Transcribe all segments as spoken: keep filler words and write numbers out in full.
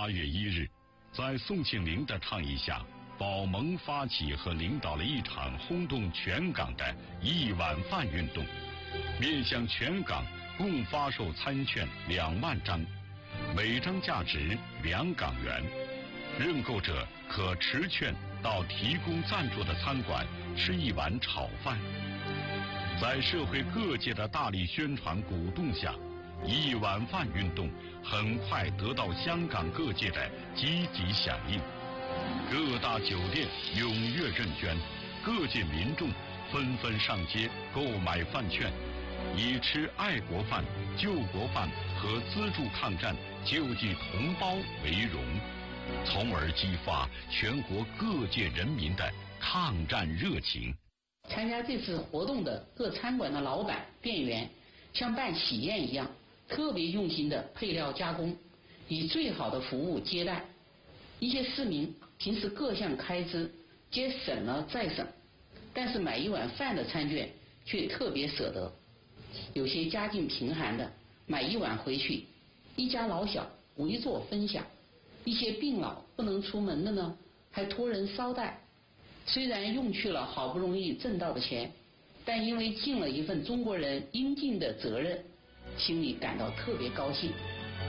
八月一日，在宋庆龄的倡议下，保盟发起和领导了一场轰动全港的一碗饭运动，面向全港共发售餐券两万张，每张价值两港元，认购者可持券到提供赞助的餐馆吃一碗炒饭。在社会各界的大力宣传鼓动下，一碗饭运动很快得到香港各界的积极响应，各大酒店踊跃认捐，各界民众纷纷上街购买饭券，以吃爱国饭、救国饭和资助抗战、救济同胞为荣，从而激发全国各界人民的抗战热情。 参加这次活动的各餐馆的老板、店员，像办喜宴一样，特别用心的配料加工，以最好的服务接待。一些市民平时各项开支皆省了再省，但是买一碗饭的餐券却特别舍得。有些家境贫寒的，买一碗回去，一家老小围坐分享；一些病老不能出门的呢，还托人捎带。虽然用去了好不容易挣到的钱，但因为尽了一份中国人应尽的责任，心里感到特别高兴。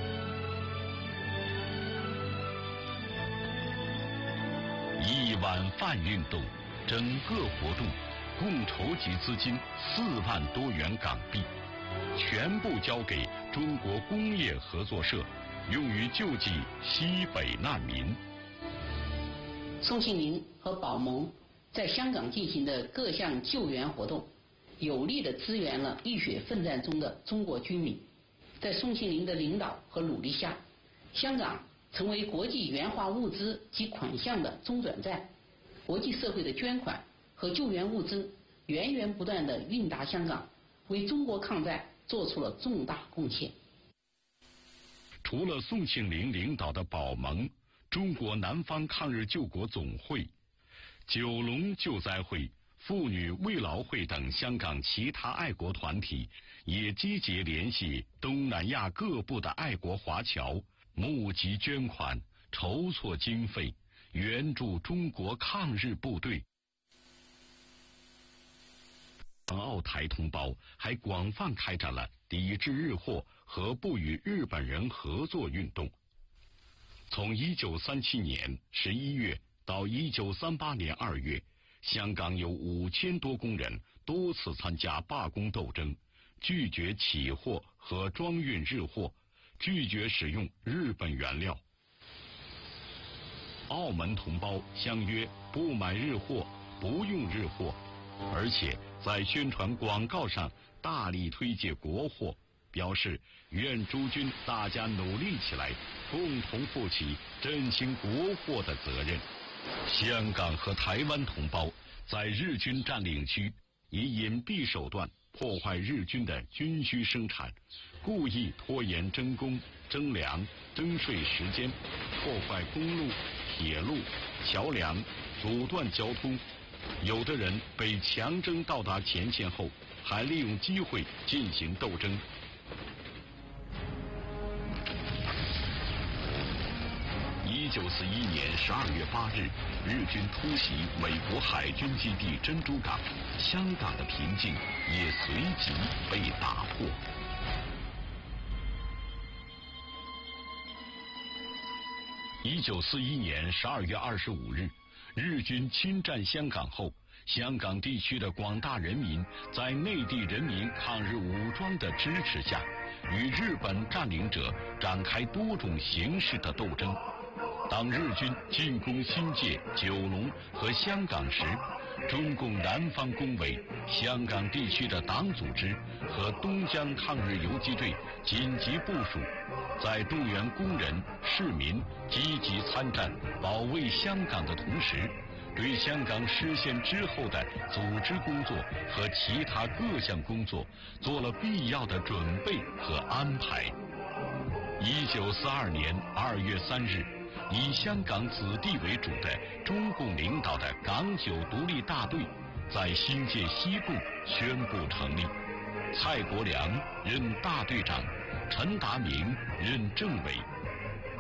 一碗饭运动整个活动共筹集资金四万多元港币，全部交给中国工业合作社，用于救济西北难民。 宋庆龄和保盟在香港进行的各项救援活动，有力地支援了浴血奋战中的中国军民。在宋庆龄的领导和努力下，香港成为国际援华物资及款项的中转站，国际社会的捐款和救援物资源源不断地运达香港，为中国抗战做出了重大贡献。 除了宋庆龄领导的保盟、中国南方抗日救国总会、九龙救灾会、妇女慰劳会等香港其他爱国团体，也积极联系东南亚各部的爱国华侨，募集捐款，筹措经费，援助中国抗日部队。澳台同胞还广泛开展了抵制日货和不与日本人合作运动。从一九三七年十一月到一九三八年二月，香港有五千多工人多次参加罢工斗争，拒绝起货和装运日货，拒绝使用日本原料。澳门同胞相约不买日货，不用日货，而且在宣传广告上大力推介国货，表示愿诸君大家努力起来，共同负起振兴国货的责任。香港和台湾同胞在日军占领区以隐蔽手段破坏日军的军需生产，故意拖延征工、征粮、征税时间，破坏公路、铁路、桥梁，阻断交通。有的人被强征到达前线后，还利用机会进行斗争。一九四一年十二月八日，日军突袭美国海军基地珍珠港，香港的平静也随即被打破。一九四一年十二月二十五日，日军侵占香港后，香港地区的广大人民在内地人民抗日武装的支持下，与日本占领者展开多种形式的斗争。当日军进攻新界、九龙和香港时，中共南方工委、香港地区的党组织和东江抗日游击队紧急部署，在动员工人、市民积极参战、保卫香港的同时，对香港实现之后的组织工作和其他各项工作做了必要的准备和安排。一九四二年二月三日，以香港子弟为主的中共领导的港九独立大队在新界西部宣布成立，蔡国良任大队长，陈达明任政委，